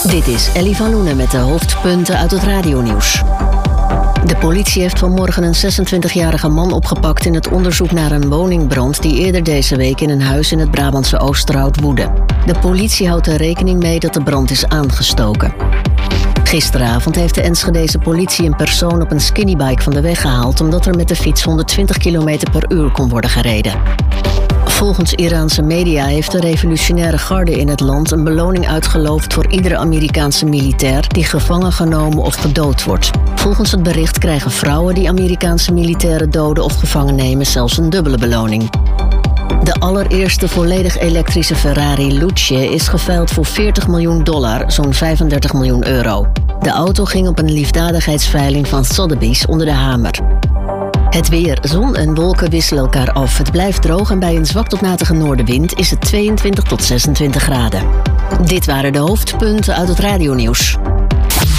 Dit is Ellie van Loenen met de hoofdpunten uit het radionieuws. De politie heeft vanmorgen een 26-jarige man opgepakt in het onderzoek naar een woningbrand die eerder deze week in een huis in het Brabantse Oosterhout woedde. De politie houdt er rekening mee dat de brand is aangestoken. Gisteravond heeft de Enschedese politie een persoon op een skinnybike van de weg gehaald omdat er met de fiets 120 km per uur kon worden gereden. Volgens Iraanse media heeft de revolutionaire garde in het land een beloning uitgeloofd voor iedere Amerikaanse militair die gevangen genomen of gedood wordt. Volgens het bericht krijgen vrouwen die Amerikaanse militairen doden of gevangen nemen zelfs een dubbele beloning. De allereerste volledig elektrische Ferrari Luce is geveild voor $40 miljoen, zo'n 35 miljoen euro. De auto ging op een liefdadigheidsveiling van Sotheby's onder de hamer. Het weer, zon en wolken wisselen elkaar af. Het blijft droog en bij een zwak tot matige noordenwind is het 22 tot 26 graden. Dit waren de hoofdpunten uit het radionieuws.